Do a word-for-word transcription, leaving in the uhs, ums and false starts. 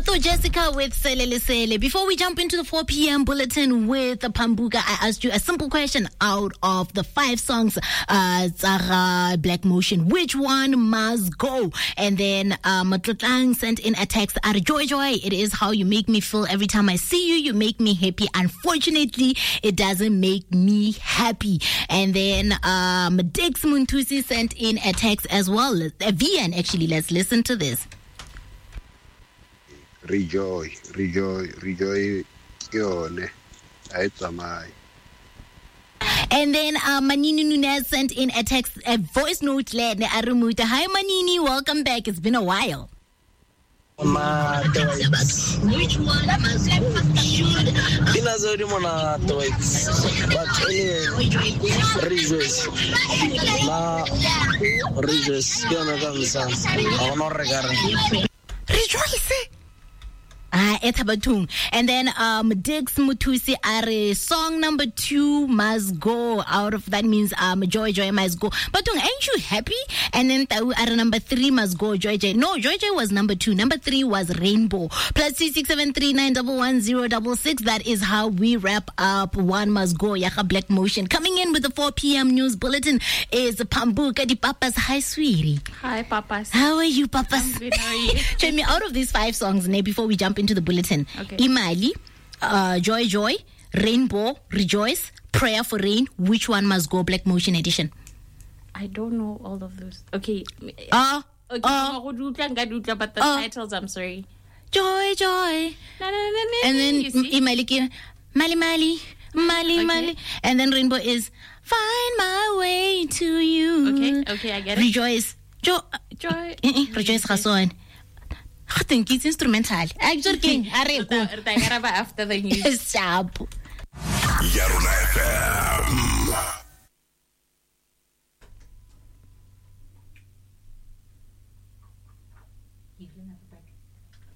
Motho Jessica with Selele Sele. Before we jump into the four p.m. bulletin with Pambuka, I asked you a simple question. Out of the five songs, uh, Zara Black Motion, which one must go? And then uh, Matlotlang sent in a text, Joy Joy, it is how you make me feel. Every time I see you, you make me happy. Unfortunately, it doesn't make me happy. And then um, Dix Muntusi sent in a text as well. A V N, actually. Let's listen to this. Rejoice, rejoice, rejoice. Yone, aitamai. And then uh, Manini Nunez sent in a text, a voice note. Led Arumuta. Hi Manini, welcome back. It's been a while. Which one must Pinazori mona toys, but anyway, rejoice. Na rejoice. Kiona kamisa. Honor regard. Rejoice. Ah, etabatung. And then um Dix Mutusi are song number two must go. Out of that means um Joy Joy must go. Batung, ain't you happy? And then Tau are number three must go. Joy Joy. No, Joy Joy was number two. Number three was Rainbow. Plus three six seven three nine double one zero double six. That is how we wrap up One Must Go. Yaka Black Motion. Coming in with the four p.m. news bulletin is Pambuka di Papas. Hi, sweetie. Hi, Papas. How are you, Papas? I'm good, how are you? Tell me, out of these five songs, ne, before we jump into the bulletin, okay. Imali, uh, Joy Joy, Rainbow, Rejoice, Prayer for Rain, which one must go? Black Motion edition. I don't know all of those. Okay. Ah. Uh, okay. Uh, uh, but the uh, titles, I'm sorry. Joy Joy. No, no, no, no, and then Imali, Mali Mali, Mali okay. Mali. And then Rainbow is Find My Way to You. Okay, okay, I get it. Rejoice. Jo- Joy. Rejoice Hassan. I think it's instrumental. Actually, king. After the news. Sharp. Yaruna F M.